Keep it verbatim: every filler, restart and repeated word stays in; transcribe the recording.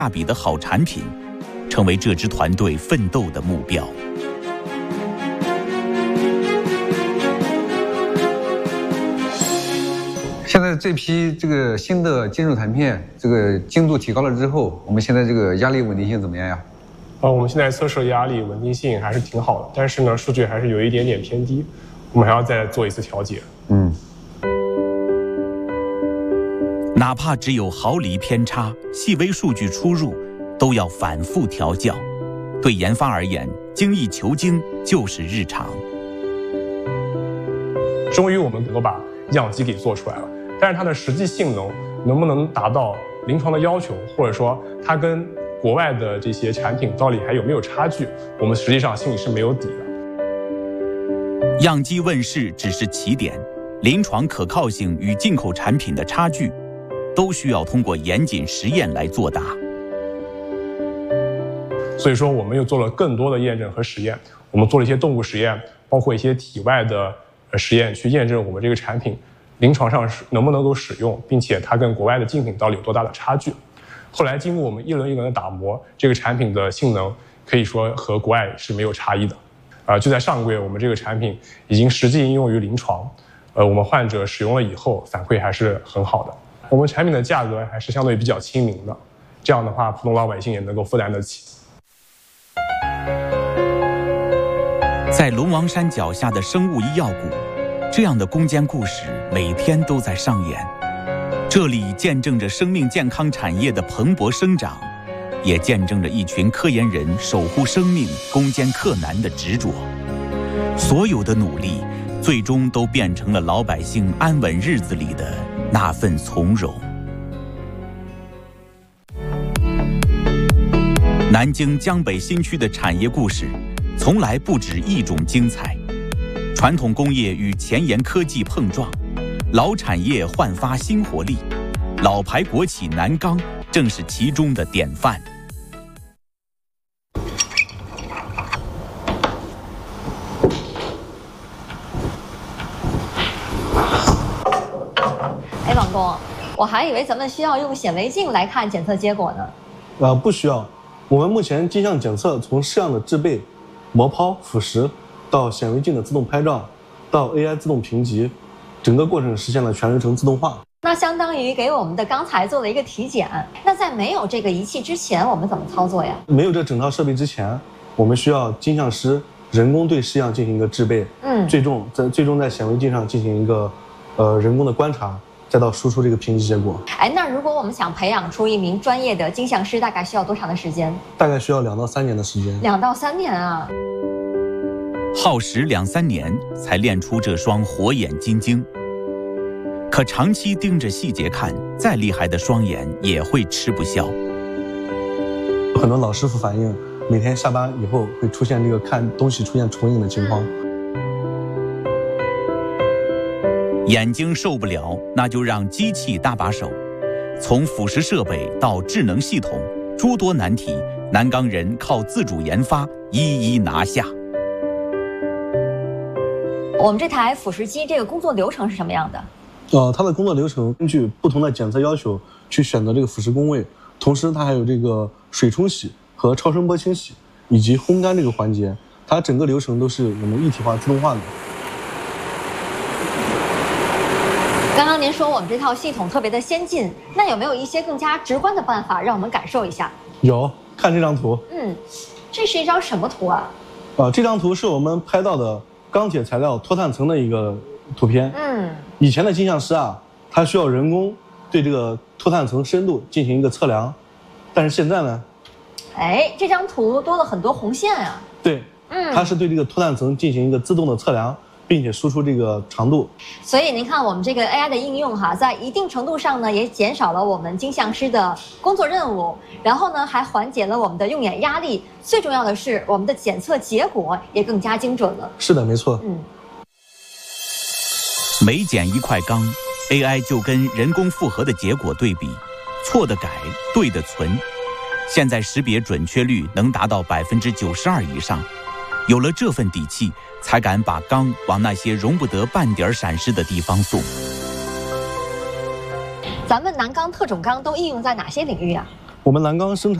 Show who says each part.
Speaker 1: 大比的好产品，成为这支团队奋斗的目标。
Speaker 2: 现在这批这个新的金属弹片，这个精度提高了之后，我们现在这个压力稳定性怎么样呀？
Speaker 3: 呃，我们现在测试压力稳定性还是挺好的，但是呢，数据还是有一点点偏低，我们还要再做一次调节。
Speaker 2: 嗯，
Speaker 1: 哪怕只有毫厘偏差，细微数据出入都要反复调校。对研发而言，精益求精就是日常。
Speaker 3: 终于我们能够把样机给做出来了，但是它的实际性能能不能达到临床的要求，或者说它跟国外的这些产品到底还有没有差距，我们实际上心里是没有底的。
Speaker 1: 样机问世只是起点，临床可靠性与进口产品的差距，都需要通过严谨实验来作答。
Speaker 3: 所以说，我们又做了更多的验证和实验，我们做了一些动物实验，包括一些体外的实验，去验证我们这个产品临床上能不能够使用，并且它跟国外的竞品到底有多大的差距。后来经过我们一轮一轮的打磨，这个产品的性能可以说和国外是没有差异的。呃，就在上个月，我们这个产品已经实际应用于临床，呃，我们患者使用了以后反馈还是很好的。我们产品的价格还是相对比较亲民的，这样的话，普通老百姓也能够负担得起。
Speaker 1: 在龙王山脚下的生物医药谷，这样的攻坚故事每天都在上演。这里见证着生命健康产业的蓬勃生长，也见证着一群科研人守护生命、攻坚克难的执着。所有的努力，最终都变成了老百姓安稳日子里的那份从容。南京江北新区的产业故事，从来不止一种精彩。传统工业与前沿科技碰撞，老产业焕发新活力，老牌国企南钢正是其中的典范。
Speaker 4: 哎，王工，我还以为咱们需要用显微镜来看检测结果呢。
Speaker 5: 呃，不需要。我们目前镜像检测从试样的制备、磨抛、腐蚀，到显微镜的自动拍照，到 A I 自动评级，整个过程实现了全流程自动化。
Speaker 4: 那相当于给我们的钢材做了一个体检。那在没有这个仪器之前，我们怎么操作呀？
Speaker 5: 没有这整套设备之前，我们需要镜像师人工对试样进行一个制备，嗯，最终在最终在显微镜上进行一个呃人工的观察，再到输出这个评级结果。
Speaker 4: 哎，那如果我们想培养出一名专业的镜像师，大概需要多长的时间？
Speaker 5: 大概需要两到三年的时间。
Speaker 4: 两到三年啊！
Speaker 1: 耗时两三年才练出这双火眼金睛。可长期盯着细节看，再厉害的双眼也会吃不消。
Speaker 5: 很多老师傅反映，每天下班以后会出现这个看东西出现重影的情况。
Speaker 1: 眼睛受不了，那就让机器搭把手。从腐蚀设备到智能系统，诸多难题，南钢人靠自主研发一一拿下。
Speaker 4: 我们这台腐蚀机这个工作流程是什么样的？
Speaker 5: 呃，它的工作流程根据不同的检测要求去选择这个腐蚀工位，同时它还有这个水冲洗和超声波清洗以及烘干这个环节，它整个流程都是我们一体化自动化的。
Speaker 4: 刚刚您说我们这套系统特别的先进，那有没有一些更加直观的办法让我们感受一下？
Speaker 5: 有，看这张图。
Speaker 4: 嗯，这是一张什么图啊？
Speaker 5: 呃，这张图是我们拍到的钢铁材料脱碳层的一个图片。嗯，以前的镜像师啊，他需要人工对这个脱碳层深度进行一个测量，但是现在呢，
Speaker 4: 哎，这张图多了很多红线啊。
Speaker 5: 对，嗯，它是对这个脱碳层进行一个自动的测量，并且输出这个长度。
Speaker 4: 所以您看，我们这个 A I 的应用哈，在一定程度上呢，也减少了我们镜像师的工作任务，然后呢，还缓解了我们的用眼压力。最重要的是，我们的检测结果也更加精准了。
Speaker 5: 是的，没错。
Speaker 4: 嗯。
Speaker 1: 每减一块钢 ，A I 就跟人工复核的结果对比，错的改，对的存。现在识别准确率能达到百分之九十二以上。有了这份底气，才敢把钢往那些容不得半点闪失的地方送。
Speaker 4: 咱们南钢特种钢都应用在哪些领域啊？
Speaker 5: 我们蓝钢生产